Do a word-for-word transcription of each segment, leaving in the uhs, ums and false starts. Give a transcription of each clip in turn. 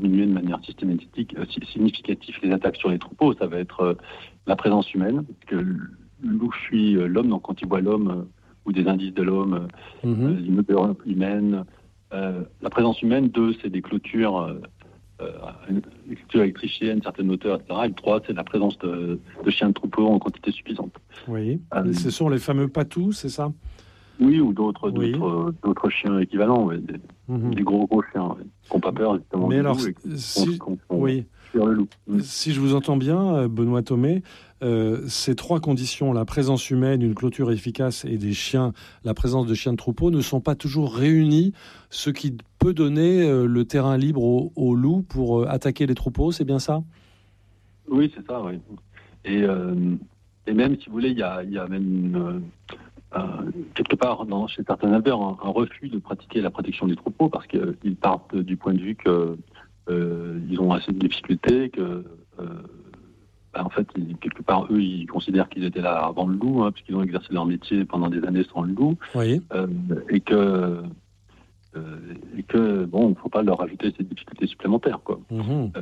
diminuer de manière systématique, euh, significative les attaques sur les troupeaux, ça va être euh, la présence humaine, parce que le loup fuit euh, l'homme, donc quand il voit l'homme euh, ou des indices de l'homme, euh, Mmh. euh, l'immeuble humaine, euh, la présence humaine. Deux, c'est des clôtures, euh, euh, une clôture électrifiée à une certaine hauteur, et cetera. Et trois, c'est la présence de, de chiens de troupeau en quantité suffisante. Oui. Euh, Ce sont les fameux patous, c'est ça? Oui, ou d'autres, Oui. d'autres, d'autres chiens équivalents, ouais, des, Mmh. des gros gros chiens, ouais, qui n'ont pas peur justement Mais du alors, loup et qui si, font- font oui. fuir le loup. Mm. Si je vous entends bien, euh, Benoît Thomé, euh, ces trois conditions, la présence humaine, une clôture efficace et des chiens, la présence de chiens de troupeau, ne sont pas toujours réunis, ce qui peut donner euh, le terrain libre au, au loup pour euh, attaquer les troupeaux, c'est bien ça? Oui, c'est ça, oui. Et, euh, et même, si vous voulez, il y a, il y a même une, euh, quelque part dans, chez certains éleveurs un, un refus de pratiquer la protection des troupeaux parce qu'ils partent du point de vue que euh, ils ont assez de difficultés, que euh, ben, en fait, ils, quelque part, eux, ils considèrent qu'ils étaient là avant le loup, hein, puisqu'ils ont exercé leur métier pendant des années sans le loup, Oui. euh, et que euh, et que bon, il ne faut pas leur ajouter ces difficultés supplémentaires, quoi. Mmh.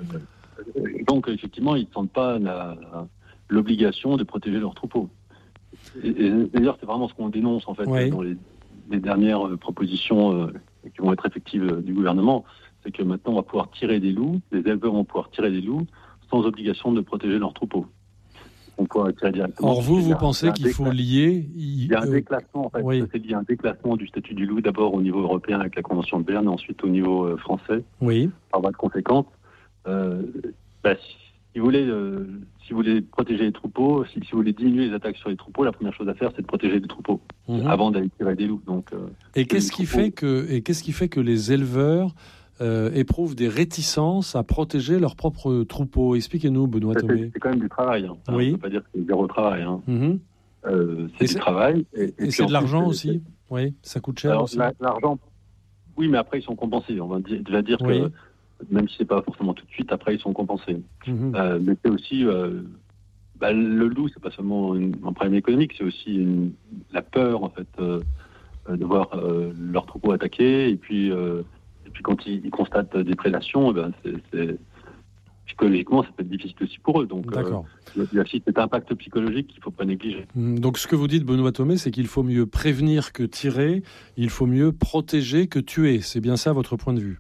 Euh, donc, effectivement, ils ne sentent pas la, la, l'obligation de protéger leurs troupeaux. Et, et d'ailleurs, c'est vraiment ce qu'on dénonce, en fait, Oui. dans les, les dernières euh, propositions euh, qui vont être effectives euh, du gouvernement. C'est que maintenant, on va pouvoir tirer des loups, les éleveurs vont pouvoir tirer des loups sans obligation de protéger leurs troupeaux. On pourra tirer directement. Or, vous, vous a, pensez qu'il faut lier... Il y a un euh, déclassement, en fait. oui. C'est lié à un déclassement du statut du loup, d'abord au niveau européen avec la Convention de Berne, et ensuite au niveau euh, français, Oui. par voie de conséquence. Euh, bah, si, si, vous voulez, euh, si vous voulez protéger les troupeaux, si, si vous voulez diminuer les attaques sur les troupeaux, la première chose à faire, c'est de protéger les troupeaux, Mmh. avant d'aller tirer des loups. Donc, euh, Et qu'est-ce qui troupeaux... fait que, et qu'est-ce qui fait que les éleveurs euh, éprouvent des réticences à protéger leurs propres troupeaux? Expliquez-nous, Benoît Thomé. C'est, c'est quand même du travail. Hein. Oui. On ne peut pas dire que c'est zéro travail. Hein. Mmh. Euh, c'est et du c'est... travail. Et, et, et c'est de l'argent c'est... aussi. Oui, ça coûte cher. Alors, aussi. La, l'argent, oui, mais après, ils sont compensés. On va dire, déjà dire oui. que même si ce n'est pas forcément tout de suite, après, ils sont compensés. Mmh. Euh, mais c'est aussi... Euh, bah, le loup, c'est pas seulement une, un problème économique, c'est aussi une, la peur, en fait, euh, de voir euh, leurs troupeaux attaqués. Et puis, euh, et puis quand ils, ils constatent des prédations, eh ben, c'est, c'est, psychologiquement, ça peut être difficile aussi pour eux. Donc, D'accord. Euh, il y a aussi cet impact psychologique qu'il ne faut pas négliger. Donc, ce que vous dites, Benoît Thomé, c'est qu'il faut mieux prévenir que tirer, il faut mieux protéger que tuer. C'est bien ça, votre point de vue?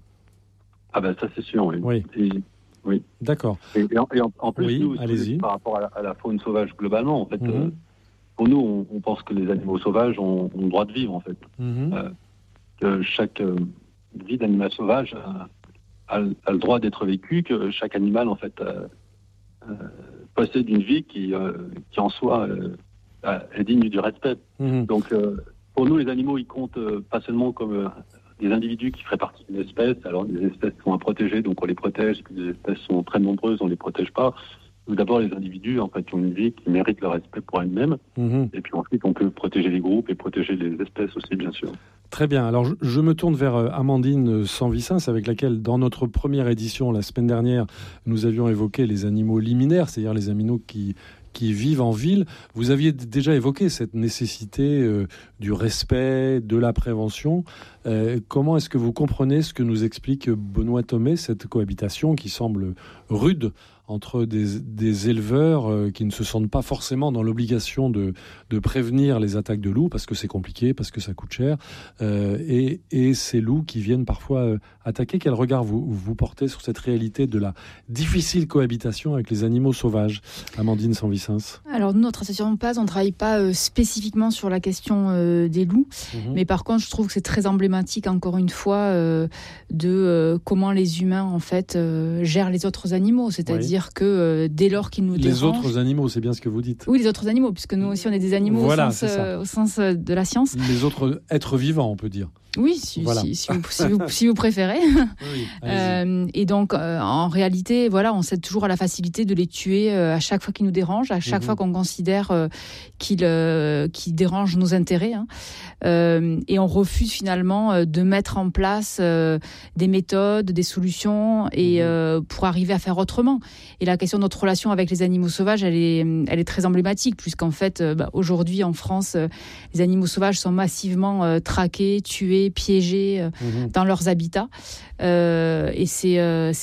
Ah ben, ça, c'est sûr, oui. Oui. Et, oui. D'accord. Et, et, en, et en, en plus, oui, nous, allez-y. par rapport à la, à la faune sauvage globalement, en fait, mmh. euh, pour nous, on, on pense que les animaux sauvages ont, ont le droit de vivre, en fait. Mmh. Euh, que chaque euh, vie d'animal sauvage a, a, a le droit d'être vécue, que chaque animal, en fait, euh, euh, possède une vie qui, euh, qui en soi, euh, est digne du respect. Mmh. Donc, euh, pour nous, les animaux, ils comptent euh, pas seulement comme euh, des individus qui feraient partie d'une espèce. Alors, des espèces sont à protéger, donc on les protège. Puis des espèces sont très nombreuses, on les protège pas. Donc, d'abord, les individus, en fait, qui ont une vie qui mérite le respect pour elles-mêmes. Mmh. Et puis ensuite, on peut protéger les groupes et protéger les espèces aussi, bien sûr. Très bien. Alors, je, je me tourne vers Amandine Sanvicens, avec laquelle, dans notre première édition, la semaine dernière, nous avions évoqué les animaux liminaires, c'est-à-dire les animaux qui... qui vivent en ville. Vous aviez déjà évoqué cette nécessité euh, du respect, de la prévention. Euh, comment est-ce que vous comprenez ce que nous explique Benoît Thomé, cette cohabitation qui semble rude entre des, des éleveurs euh, qui ne se sentent pas forcément dans l'obligation de, de prévenir les attaques de loups, parce que c'est compliqué, parce que ça coûte cher, euh, et, et ces loups qui viennent parfois euh, attaquer. Quel regard vous, vous portez sur cette réalité de la difficile cohabitation avec les animaux sauvages, Amandine Sanvicens? Alors nous, notre association P A Z, on ne travaille pas euh, spécifiquement sur la question euh, des loups, mmh. mais par contre, je trouve que c'est très emblématique, encore une fois, euh, de euh, comment les humains, en fait, euh, gèrent les autres animaux, c'est-à-dire oui. que euh, dès lors qu'ils nous les dérangent... Les autres animaux, c'est bien ce que vous dites. Oui, les autres animaux, puisque nous aussi, on est des animaux voilà, au, sens, euh, au sens de la science. Les autres êtres vivants, on peut dire. Oui, si, voilà. si, si, vous, si, vous, si vous préférez. Oui, euh, et donc, euh, en réalité, voilà, on cède toujours à la facilité de les tuer euh, à chaque fois qu'ils nous dérangent, à chaque mmh. fois qu'on considère euh, qu'ils, euh, qu'ils dérangent nos intérêts. Hein. Euh, et on refuse finalement euh, de mettre en place euh, des méthodes, des solutions et, mmh. euh, pour arriver à faire autrement. Et la question de notre relation avec les animaux sauvages, elle est, elle est très emblématique, puisqu'en fait, euh, bah, aujourd'hui, en France, euh, les animaux sauvages sont massivement euh, traqués, tués, piégés euh, mmh. dans leurs habitats. Euh, et c'est, euh,